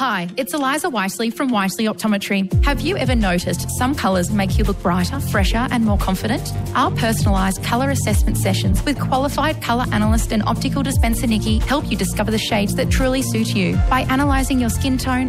Hi, it's Eliza Whiteley from Whiteley Optometry. Have you ever noticed some colours make you look brighter, fresher and more confident? Our personalised colour assessment sessions with qualified colour analyst and optical dispenser Nikki help you discover the shades that truly suit you. By analysing your skin tone,